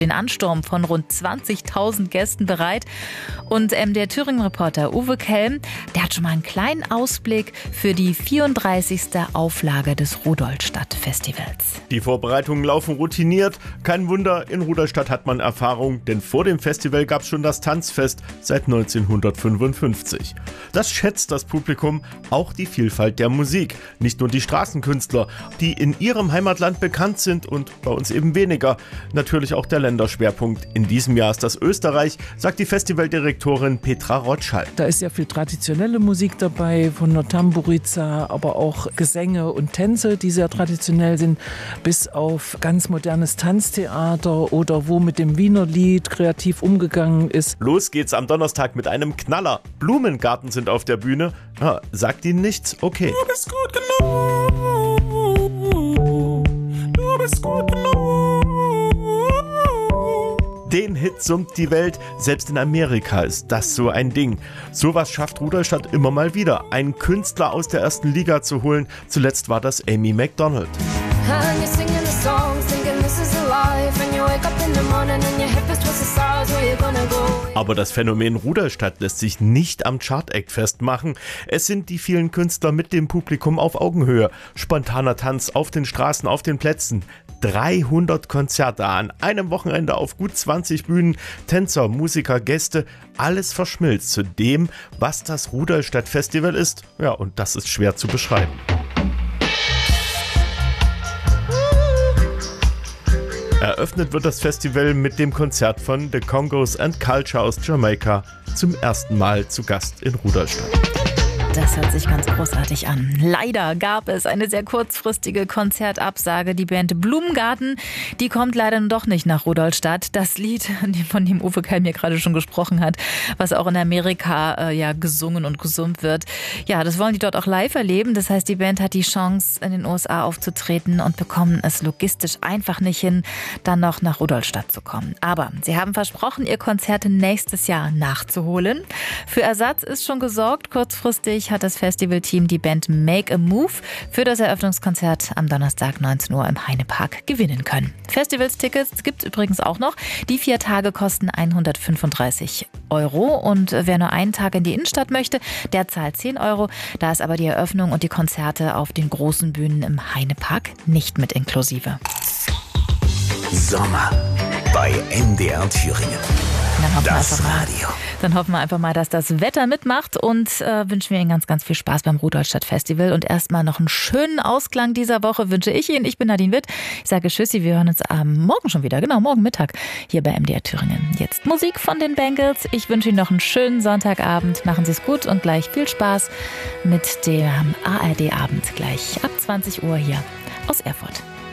den Ansturm von rund 20.000 Gästen bereit. Und der Thüringen-Reporter Uwe Kelm, der hat schon mal einen kleinen Ausblick für die 34. Auflage des Rudolstadt-Festivals. Die Vorbereitungen laufen routiniert. Kein Wunder, in Rudolstadt hat man Erfahrung, denn vor dem Festival gab es schon das Tanzfest seit 1955. Das schätzt das Publikum, auch die Vielfalt der Musik. Nicht nur die Straßenkünstler, die in ihrem Heimatland bekannt sind und bei uns eben weniger. Natürlich auch der Länderschwerpunkt. In diesem Jahr ist das Österreich, sagt die Festivaldirektorin Petra Rotschall. Da ist ja viel traditionelle Musik dabei, von der Tamburica, aber auch Gesänge und Tänze, die sehr traditionell sind, bis auf ganz modernes Tanztheater oder wo mit dem Wiener Lied kreativ umgegangen ist. Los geht's am Donnerstag mit einem Knaller. Blumengarten sind auf der Bühne. Ja, sagt ihnen nichts? Okay. Du bist gut genug. Du bist gut genug. Den Hit summt die Welt. Selbst in Amerika ist das so ein Ding. Sowas schafft Rudolstadt immer mal wieder, einen Künstler aus der ersten Liga zu holen. Zuletzt war das Amy Macdonald. Aber das Phänomen Rudolstadt lässt sich nicht am Chart-Act festmachen. Es sind die vielen Künstler mit dem Publikum auf Augenhöhe. Spontaner Tanz auf den Straßen, auf den Plätzen. 300 Konzerte an einem Wochenende auf gut 20 Bühnen. Tänzer, Musiker, Gäste, alles verschmilzt zu dem, was das Rudolstadt-Festival ist. Ja, und das ist schwer zu beschreiben. Eröffnet wird das Festival mit dem Konzert von The Congos and Culture aus Jamaika, zum ersten Mal zu Gast in Rudolstadt. Das hört sich ganz großartig an. Leider gab es eine sehr kurzfristige Konzertabsage. Die Band Blumengarten, die kommt leider doch nicht nach Rudolstadt. Das Lied, von dem Uwe Kelm hier gerade schon gesprochen hat, was auch in Amerika gesungen und gesummt wird. Ja, das wollen die dort auch live erleben. Das heißt, die Band hat die Chance, in den USA aufzutreten und bekommen es logistisch einfach nicht hin, dann noch nach Rudolstadt zu kommen. Aber sie haben versprochen, ihr Konzert nächstes Jahr nachzuholen. Für Ersatz ist schon gesorgt. Kurzfristig hat das Festivalteam die Band Make a Move für das Eröffnungskonzert am Donnerstag 19 Uhr im Heinepark gewinnen können. Festivalstickets gibt es übrigens auch noch. Die 4 Tage kosten 135 € und wer nur einen Tag in die Innenstadt möchte, der zahlt 10 €. Da ist aber die Eröffnung und die Konzerte auf den großen Bühnen im Heinepark nicht mit inklusive. Sommer bei MDR Thüringen. Das Radio. Dann hoffen wir einfach mal, dass das Wetter mitmacht und wünschen wir Ihnen ganz, ganz viel Spaß beim Rudolstadt-Festival. Und erstmal noch einen schönen Ausklang dieser Woche wünsche ich Ihnen. Ich bin Nadine Witt. Ich sage Tschüssi, wir hören uns morgen schon wieder. Genau, morgen Mittag hier bei MDR Thüringen. Jetzt Musik von den Bangles. Ich wünsche Ihnen noch einen schönen Sonntagabend. Machen Sie es gut und gleich viel Spaß mit dem ARD-Abend gleich ab 20 Uhr hier aus Erfurt.